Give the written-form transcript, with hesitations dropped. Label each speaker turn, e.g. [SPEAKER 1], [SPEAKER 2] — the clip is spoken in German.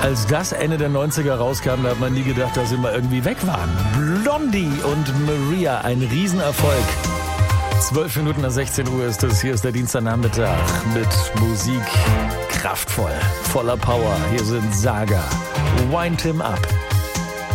[SPEAKER 1] als das Ende der 90er rauskam, da hat man nie gedacht, dass sie mal irgendwie weg waren. Blondie und Maria, ein Riesenerfolg. 12 Minuten nach 16 Uhr ist das. Hier ist der Dienstagnachmittag mit Musik kraftvoll, voller Power. Hier sind Saga. Wind him up.